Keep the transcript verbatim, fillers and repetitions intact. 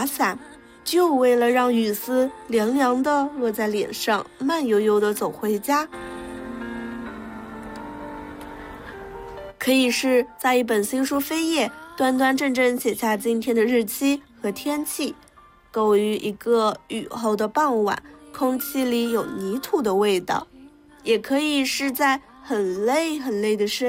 伞，就为了让雨丝凉凉的落在脸上，慢悠悠的走回家。可以是在一本新书扉页端端正正写下今天的日期和天气，构于一个雨后的傍晚，空气里有泥土的味道，也可以是在很累很累的深